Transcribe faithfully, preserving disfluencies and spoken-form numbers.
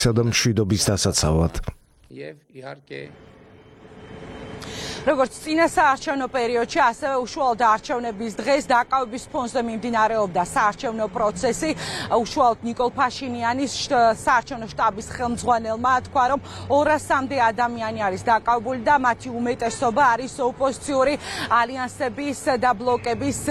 და მშვიდობის დასაცავად. როგორც წინა საარჩევნო პერიოდში, ასევე უშუალოდ არჩევნების დღეს დაკავების ფონზე მიმდინარეობდა საარჩევნო პროცესი. უშუალოდ ნიკოლ ფაშინიანის საარჩევნო შტაბის ხელმძღვანელმა თქვა, რომ ორასამდე ადამიანი არის დაკავებული და მათი უმეტესობა არის ოპოზიციური ალიანსების და ბლოკების